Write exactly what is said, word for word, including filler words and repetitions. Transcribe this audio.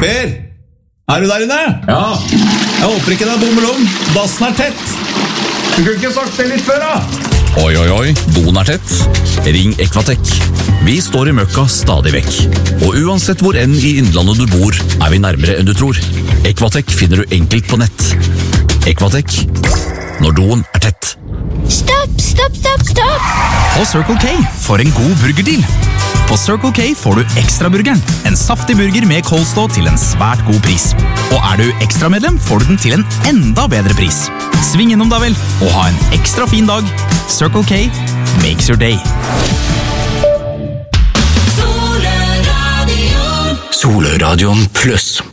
Per, er du der inne? Ja. Jeg håper ikke det er bommelom. Dassen er tett. Du kunne ikke sagt det litt før, da. Oi, oi, oi, doen er tett. Ring Equatec. Vi står i møkka stadig vekk. Og uansett hvor enn i innlandet du bor, er vi nærmere enn du tror. Equatec finner du enkelt på nett. Equatec, når doen er tett. Stopp, stopp, stopp, stopp! På Circle K for en god burgerdeal. På Circle K får du Ekstraburgeren, en saftig burger med coleslaw til en svært god pris. Og er du ekstramedlem, får du den til en enda bedre pris. Sving innom da vel, og ha en ekstra fin dag. Circle K makes your day. Soløradion. Soløradion pluss.